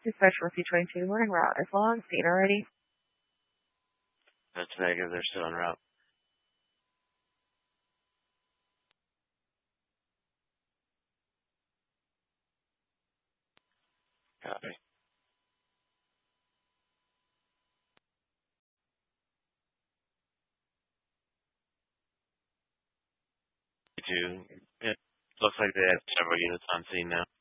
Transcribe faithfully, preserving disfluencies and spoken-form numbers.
Dispatch for C twenty-two morning route is long. Seen already. That's negative. They're still en route. Copy. Two. It looks like they have several units on scene now.